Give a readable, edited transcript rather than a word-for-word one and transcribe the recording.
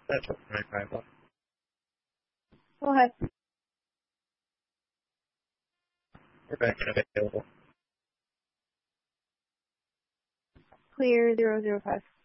That's what my private. Go ahead. We're back and available. Clear 005.